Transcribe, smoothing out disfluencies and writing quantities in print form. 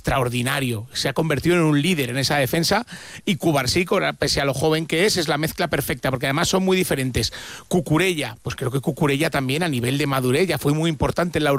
extraordinario. Se ha convertido en un líder en esa defensa, y Cubarsí, pese a lo joven que es la mezcla perfecta, porque además son muy diferentes. Cucurella, pues creo que Cucurella también a nivel de madurez ya fue muy importante en la